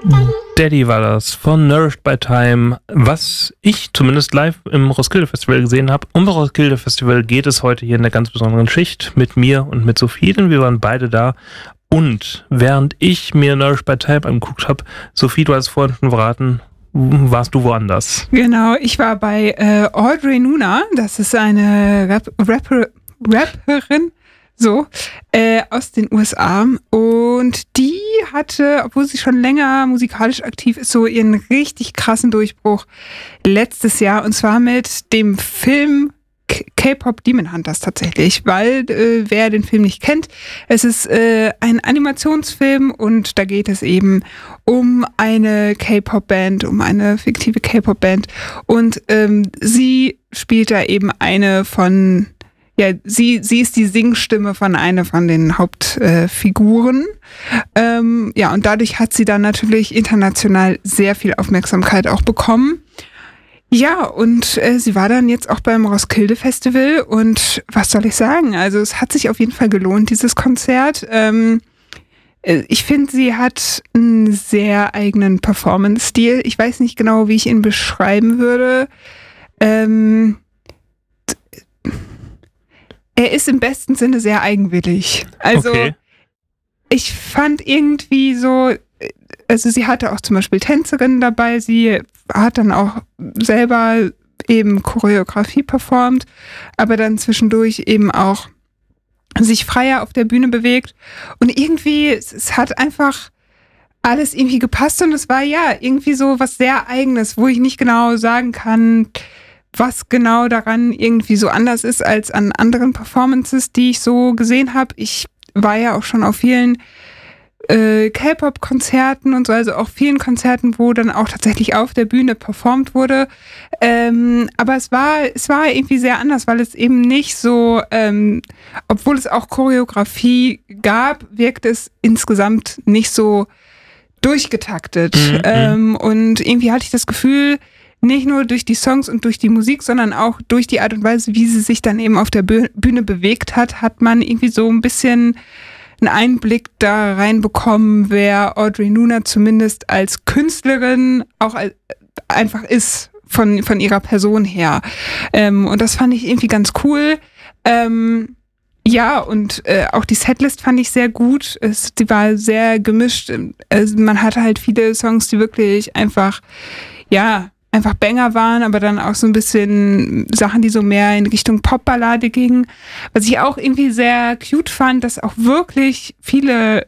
Daddy war das von Nourished by Time, was ich zumindest live im Roskilde Festival gesehen habe. Um das Roskilde Festival geht es heute hier in der ganz besonderen Schicht mit mir und mit Sophie, denn wir waren beide da. Und während ich mir Nourished by Time angeguckt habe, Sophie, du hast es vorhin schon verraten, warst du woanders? Genau, ich war bei Audrey Nuna, das ist eine Rapperin, so, aus den USA, und die hatte, obwohl sie schon länger musikalisch aktiv ist, so ihren richtig krassen Durchbruch letztes Jahr, und zwar mit dem Film K-Pop Demon Hunters tatsächlich, weil wer den Film nicht kennt, es ist ein Animationsfilm und da geht es eben um eine K-Pop-Band, um eine fiktive K-Pop-Band, und sie spielt da eben eine von, ja, sie ist die Singstimme von einer von den Hauptfiguren. Ja, und dadurch hat sie dann natürlich international sehr viel Aufmerksamkeit auch bekommen. Ja, und sie war dann jetzt auch beim Roskilde Festival, und was soll ich sagen? Also es hat sich auf jeden Fall gelohnt, dieses Konzert. Ich finde, sie hat einen sehr eigenen Performance-Stil. Ich weiß nicht genau, wie ich ihn beschreiben würde. Er ist im besten Sinne sehr eigenwillig. Also okay. Ich fand irgendwie so, also sie hatte auch zum Beispiel Tänzerinnen dabei, sie hat dann auch selber eben Choreografie performt, aber dann zwischendurch eben auch sich freier auf der Bühne bewegt, und irgendwie, es hat einfach alles irgendwie gepasst, und es war ja irgendwie so was sehr Eigenes, wo ich nicht genau sagen kann, was genau daran irgendwie so anders ist als an anderen Performances, die ich so gesehen habe. Ich war ja auch schon auf vielen K-Pop-Konzerten und so, also auch vielen Konzerten, wo dann auch tatsächlich auf der Bühne performt wurde. Aber es war irgendwie sehr anders, weil es eben nicht so, obwohl es auch Choreografie gab, wirkt es insgesamt nicht so durchgetaktet. Und irgendwie hatte ich das Gefühl, nicht nur durch die Songs und durch die Musik, sondern auch durch die Art und Weise, wie sie sich dann eben auf der Bühne bewegt hat man irgendwie so ein bisschen einen Einblick da reinbekommen, wer Audrey Nuna zumindest als Künstlerin auch einfach ist von ihrer Person her. Und das fand ich irgendwie ganz cool. Ja, und auch die Setlist fand ich sehr gut. Sie war sehr gemischt. Man hatte halt viele Songs, die wirklich einfach Banger waren, aber dann auch so ein bisschen Sachen, die so mehr in Richtung Popballade gingen. Was ich auch irgendwie sehr cute fand, dass auch wirklich viele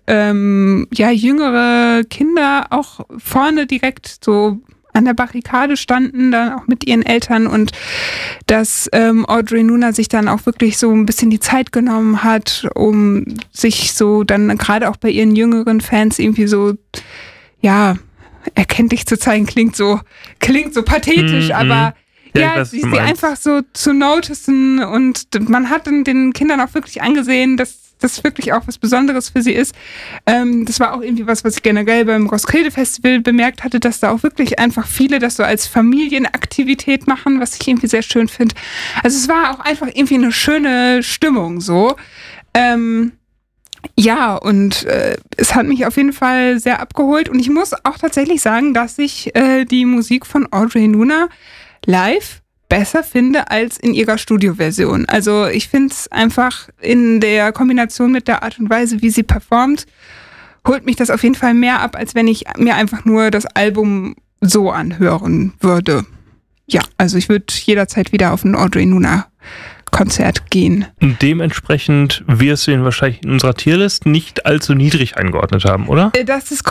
jüngere Kinder auch vorne direkt so an der Barrikade standen, dann auch mit ihren Eltern, und dass Audrey Nuna sich dann auch wirklich so ein bisschen die Zeit genommen hat, um sich so dann gerade auch bei ihren jüngeren Fans irgendwie so, ja, erkenntlich zu zeigen, klingt so pathetisch, aber ja, sie einfach so zu noticen, und man hat dann den Kindern auch wirklich angesehen, dass das wirklich auch was Besonderes für sie ist. Das war auch irgendwie was ich generell beim Roskilde Festival bemerkt hatte, dass da auch wirklich einfach viele das so als Familienaktivität machen, was ich irgendwie sehr schön finde. Also es war auch einfach irgendwie eine schöne Stimmung so. Ja, und es hat mich auf jeden Fall sehr abgeholt, und ich muss auch tatsächlich sagen, dass ich die Musik von Audrey Nuna live besser finde als in ihrer Studioversion. Also ich finde es einfach in der Kombination mit der Art und Weise, wie sie performt, holt mich das auf jeden Fall mehr ab, als wenn ich mir einfach nur das Album so anhören würde. Ja, also ich würde jederzeit wieder auf ein Audrey Nuna Konzert gehen. Dementsprechend wirst du ihn wahrscheinlich in unserer Tierlist nicht allzu niedrig eingeordnet haben, oder? Das ist